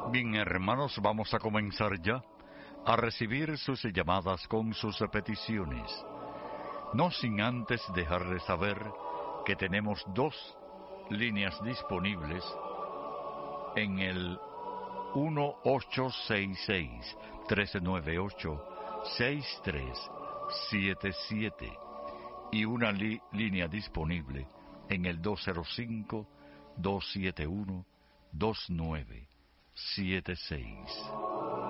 Bien, hermanos, vamos a comenzar ya a recibir sus llamadas con sus peticiones. No sin antes dejarles saber que tenemos dos líneas disponibles en el 1866-398-6377 y una línea disponible en el 205-271-2976.